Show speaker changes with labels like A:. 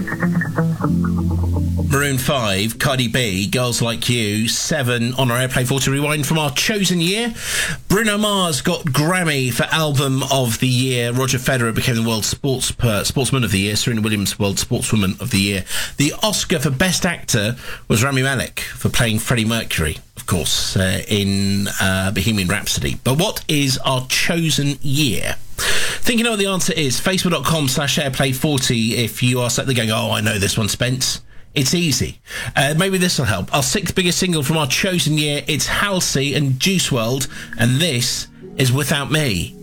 A: Maroon 5, Cardi B, Girls Like You, 7 on our Airplay 40 Rewind from our chosen year. Bruno Mars got Grammy for Album of the Year. Roger Federer became the World Sportsman of the Year. Serena Williams, World Sportswoman of the Year. The Oscar for Best Actor was Rami Malek for playing Freddie Mercury, of course, in Bohemian Rhapsody. But what is our chosen year? Think you know what the answer is? Facebook.com/Airplay40 if you are sat there going, oh, I know this one, Spence. It's easy. Maybe this will help. Our 6th biggest single from our chosen year, it's Halsey and Juice WRLD, and this is Without Me.